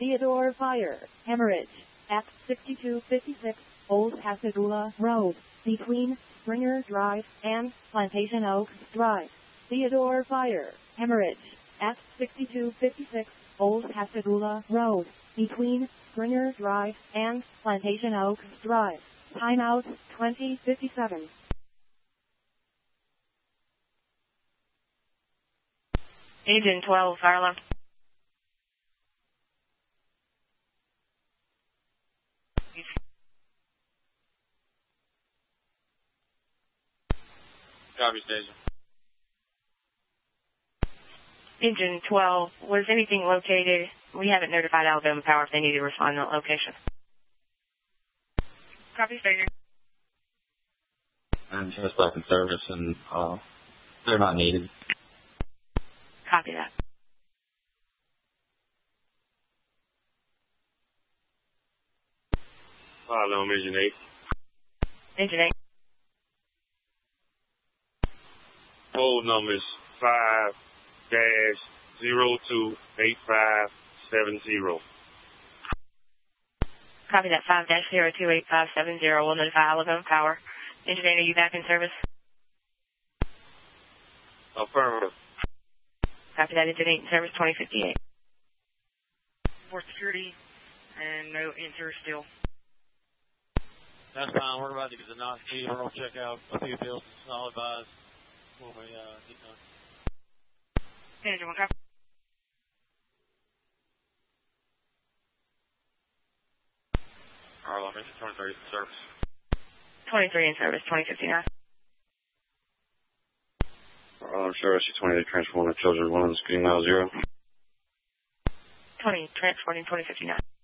Theodore Fire, hemorrhage, at 6256 Old Pascagoula Road, between Springer Drive and Plantation Oaks Drive. Theodore Fire, hemorrhage, at 6256 Old Pascagoula Road, between Springer Drive and Plantation Oaks Drive. Timeout 2057. Agent 12, fire alarm. Copy, station. Agent 12, was anything located? We haven't notified Alabama Power if they need to respond to that location. Copy, station. I'm just back in service, and they're not needed. Copy that. Hello, Agent 8. Agent 8. Hold numbers 5-028570. Copy that. 5-028570. We'll notify Alabama Power. Agent 8, are you back in service? Affirmative. Copy that. Agent 8 in service 2058. For security and no answer still. That's fine. We're about to get the NOx key. We're going to check out a few bills. I'll advise when we get done. Agent 1, copy. Harlem, Agent 23 in service. 23 in service 2059. Harlem, sure, SC-28 transporting children, 1 on the screen, mile 0. 20, transporting 2059.